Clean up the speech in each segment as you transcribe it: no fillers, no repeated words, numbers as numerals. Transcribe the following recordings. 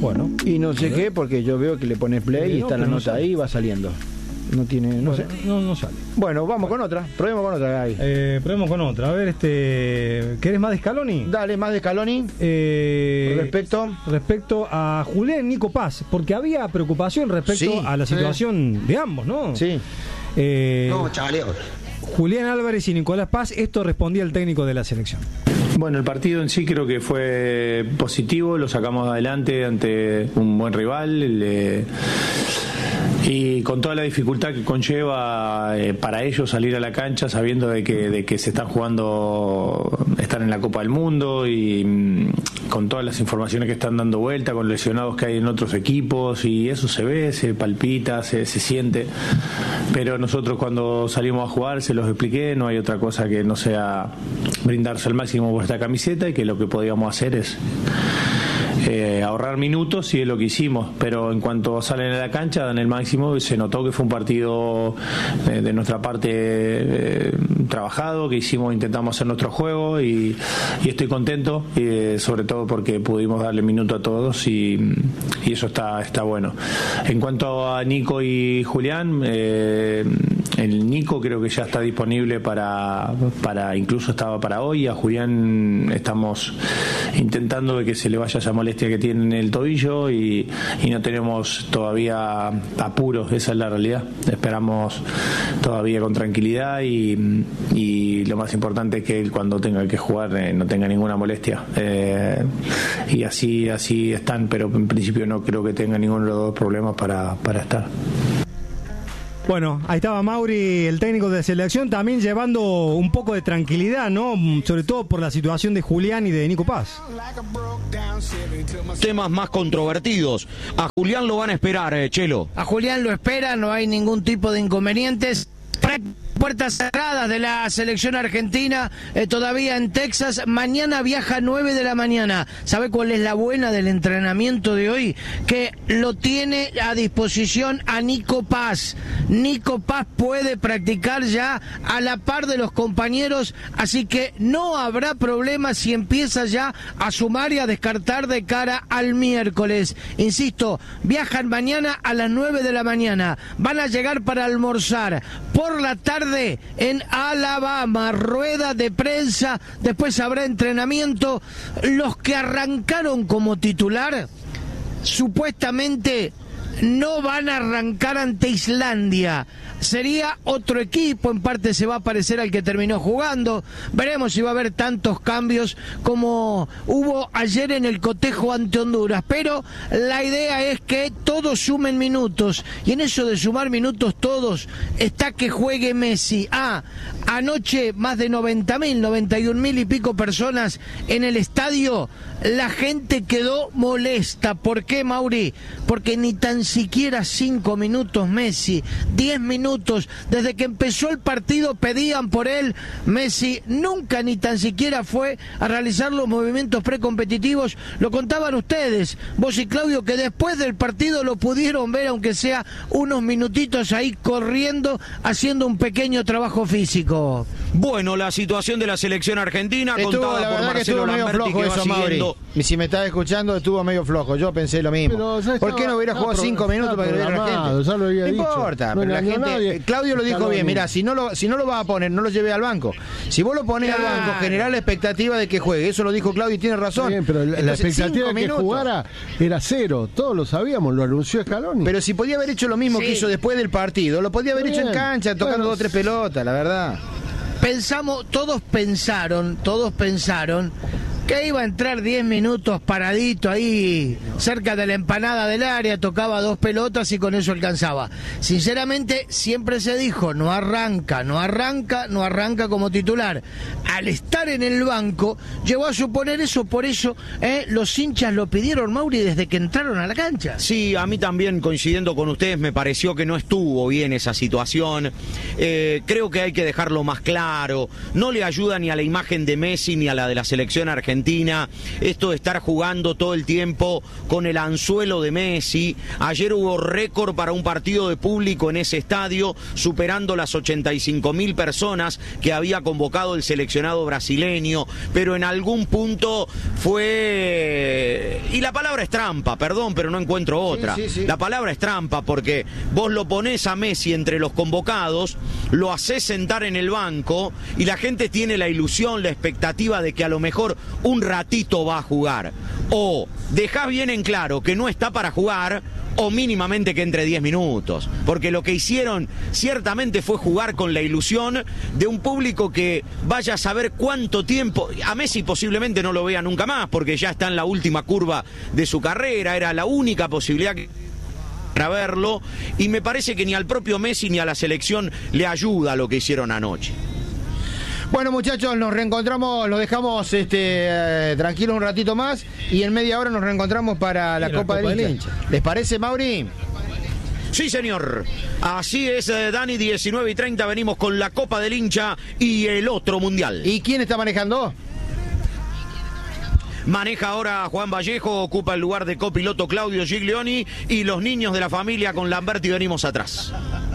Bueno. Y no sé qué, porque yo veo que le pones play y está la nota ahí y va saliendo. No tiene, no sé. No sale. Bueno, vamos con otra. Probemos con otra, Gaby. Probemos con otra. A ver, ¿querés más de Scaloni? Dale, más de Scaloni. Respecto a Julián Nico Paz, porque había preocupación respecto a la situación de ambos, ¿no? Sí. Julián Álvarez y Nicolás Paz, esto respondía el técnico de la selección. Bueno, el partido en sí creo que fue positivo, lo sacamos adelante ante un buen rival. Y con toda la dificultad que conlleva para ellos salir a la cancha sabiendo de que se están jugando, están en la Copa del Mundo y con todas las informaciones que están dando vuelta, con lesionados que hay en otros equipos, y eso se ve, se palpita, se siente. Pero nosotros cuando salimos a jugar, se los expliqué, no hay otra cosa que no sea brindarse al máximo por esta camiseta, y que lo que podíamos hacer es ahorrar minutos, y es lo que hicimos. Pero en cuanto salen a la cancha dan el máximo, y se notó que fue un partido de nuestra parte trabajado, que intentamos hacer nuestro juego, y estoy contento, sobre todo porque pudimos darle minuto a todos, y eso está bueno. En cuanto a Nico y Julián, el Nico creo que ya está disponible para incluso estaba para hoy. A Julián estamos intentando de que se le vaya esa molestia que tiene en el tobillo, y no tenemos todavía apuros, esa es la realidad. Esperamos todavía con tranquilidad, y lo más importante es que él, cuando tenga que jugar, no tenga ninguna molestia, y así están, pero en principio no creo que tenga ninguno de los dos problemas para estar. Bueno, ahí estaba Mauri, el técnico de selección, también llevando un poco de tranquilidad, ¿no? Sobre todo por la situación de Julián y de Nico Paz. Temas más controvertidos. A Julián lo van a esperar, Chelo. A Julián lo espera, no hay ningún tipo de inconvenientes. Puertas cerradas de la selección argentina, todavía en Texas. Mañana viaja a 9 de la mañana. ¿Sabe cuál es la buena del entrenamiento de hoy? Que lo tiene a disposición a Nico Paz. Nico Paz puede practicar ya a la par de los compañeros, así que no habrá problema si empieza ya a sumar y a descartar de cara al miércoles. Insisto, viajan mañana a las 9 de la mañana. Van a llegar para almorzar. Por la tarde en Alabama, rueda de prensa, después habrá entrenamiento. Los que arrancaron como titular supuestamente no van a arrancar ante Islandia. Sería otro equipo, en parte se va a parecer al que terminó jugando. Veremos si va a haber tantos cambios como hubo ayer en el cotejo ante Honduras. Pero la idea es que todos sumen minutos. Y en eso de sumar minutos todos está que juegue Messi. Anoche más de 90.000, 91.000 y pico personas en el estadio. La gente quedó molesta. ¿Por qué, Mauri? Porque ni tan siquiera 5 minutos Messi, 10 minutos. Desde que empezó el partido pedían por él. Messi nunca ni tan siquiera fue a realizar los movimientos precompetitivos. Lo contaban ustedes, vos y Claudio, que después del partido lo pudieron ver, aunque sea unos minutitos ahí corriendo, haciendo un pequeño trabajo físico. Bueno, la situación de la selección argentina, contada por Marcelo Lamberti, que va siguiendo. Y si me estás escuchando, estuvo medio flojo. Yo pensé lo mismo. ¿Por qué no hubiera jugado 5 minutos para que lo viera la gente? Ya lo había dicho. Importa, pero la gente. Claudio lo dijo bien. Mirá, si no lo vas a poner, no lo lleve al banco. Si vos lo pones al banco, generá la expectativa de que juegue. Eso lo dijo Claudio y tiene razón. Bien, pero la expectativa de que jugara era 0. Todos lo sabíamos, lo anunció Scaloni. Pero si podía haber hecho lo mismo que hizo después del partido, lo podía haber hecho en cancha, tocando 2 o 3 pelotas, la verdad. Todos pensaron que iba a entrar 10 minutos paradito ahí cerca de la empanada del área, tocaba 2 pelotas y con eso alcanzaba. Sinceramente siempre se dijo, no arranca como titular. Al estar en el banco llegó a suponer eso, por eso los hinchas lo pidieron, Mauri, desde que entraron a la cancha. Sí, a mí también, coincidiendo con ustedes, me pareció que no estuvo bien esa situación. Creo que hay que dejarlo más claro. No le ayuda ni a la imagen de Messi ni a la de la selección argentina Argentina, esto de estar jugando todo el tiempo con el anzuelo de Messi. Ayer hubo récord para un partido de público en ese estadio, superando las 85.000 personas que había convocado el seleccionado brasileño, pero en algún punto fue... Y la palabra es trampa, perdón, pero no encuentro otra. Sí. La palabra es trampa porque vos lo ponés a Messi entre los convocados, lo hacés sentar en el banco y la gente tiene la ilusión, la expectativa de que a lo mejor un ratito va a jugar. O dejás bien en claro que no está para jugar, o mínimamente que entre 10 minutos. Porque lo que hicieron ciertamente fue jugar con la ilusión de un público que vaya a saber cuánto tiempo. A Messi posiblemente no lo vea nunca más porque ya está en la última curva de su carrera, era la única posibilidad para verlo, y me parece que ni al propio Messi ni a la selección le ayuda lo que hicieron anoche. Bueno, muchachos, nos reencontramos, los dejamos tranquilos un ratito más y en media hora nos reencontramos para la Copa del Hincha. ¿Les parece, Mauri? Sí, señor. Así es, Dani, 19:30, venimos con la Copa del Hincha y el otro Mundial. ¿Y quién está manejando? Maneja ahora Juan Vallejo, ocupa el lugar de copiloto Claudio Giglioni y los niños de la familia con Lamberti venimos atrás.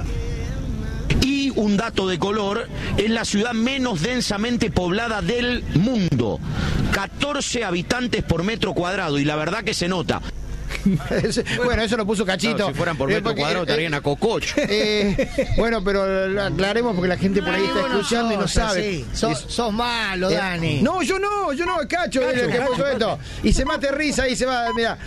Y un dato de color, es la ciudad menos densamente poblada del mundo. 14 habitantes por metro cuadrado y la verdad que se nota. Bueno, eso lo puso Cachito. Claro, si fueran por metro cuadrado estarían a cococho. Bueno, pero lo aclaremos porque la gente por ahí está escuchando y no sabe. Sos malo, Dani. No, yo no, Cacho es el que puso esto. Y se mate risa y se va, mira.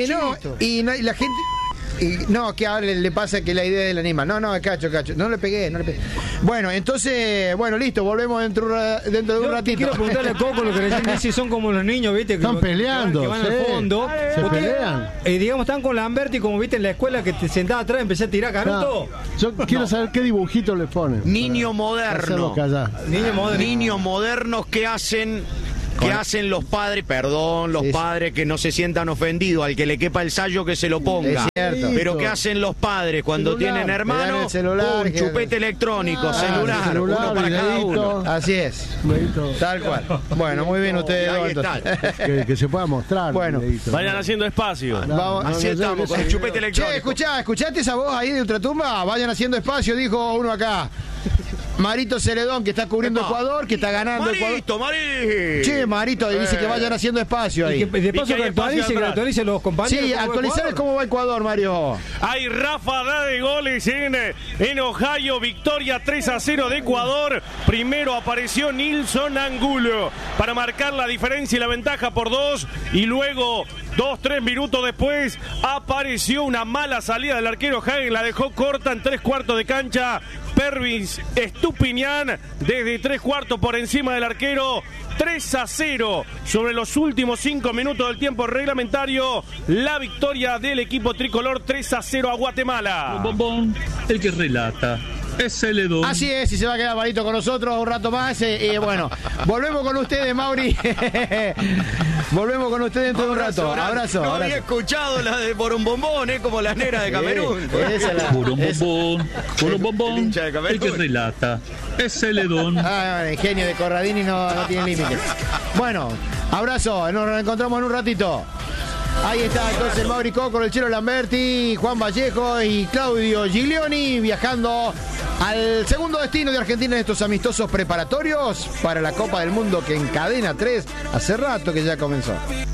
Y la gente... No, que ahora le pasa que la idea del animal. No, Cacho. No le pegué. Bueno, entonces, listo, volvemos dentro de un ratito. Quiero preguntarle a Coco lo que recién dice, son como los niños, ¿viste? Están peleando. Que van al fondo. Se pelean. Digamos, están con Lamberti, como viste en la escuela, que te sentaba atrás y empecé a tirar canuto. Yo quiero saber qué dibujito le ponen. Niño moderno. Niños modernos que hacen los padres, padres que no se sientan ofendidos, al que le quepa el sayo que se lo ponga. Pero ¿qué hacen los padres cuando tienen hermanos? Un chupete electrónico, celular, uno para cada uno. Así es. Tal cual. Bueno, muy bien ustedes. Ahí está. Que se pueda mostrar. Bueno, vayan haciendo espacio. Así estamos, con el chupete electrónico. Che, ¿escuchaste esa voz ahí de Ultratumba? Vayan haciendo espacio, dijo uno acá. Marito Celedón, que está cubriendo Ecuador, que está ganando Marito. Che, Marito, dice que vayan haciendo espacio ahí. Y de paso que actualice los compañeros. Sí, actualizar cómo va Ecuador, Mario. Hay ráfaga de goles en Ohio, victoria 3-0 de Ecuador. Primero apareció Nilson Angulo para marcar la diferencia y la ventaja por 2, y luego 2-3 minutos después apareció una mala salida del arquero Hagen, la dejó corta en 3/4 de cancha. Pervis Estupiñán desde 3/4 por encima del arquero. 3-0 sobre los últimos 5 minutos del tiempo reglamentario. La victoria del equipo tricolor, 3-0 a Guatemala. Bombón, el que relata. Es Celedón. Así es, y se va a quedar Marito con nosotros un rato más. Bueno, volvemos con ustedes, Mauri. Volvemos con ustedes dentro de un rato. Abrazo. No había escuchado la de por un bombón, como la negra de Camerún. Por un bombón, el que relata. Es Celedón. El genio de Corradini no tiene límites. Bueno, abrazo. Nos reencontramos en un ratito. Ahí está entonces Mauri Coco, el Chelo Lamberti, Juan Vallejo y Claudio Giglioni viajando al segundo destino de Argentina en estos amistosos preparatorios para la Copa del Mundo que encadena 3 hace rato que ya comenzó.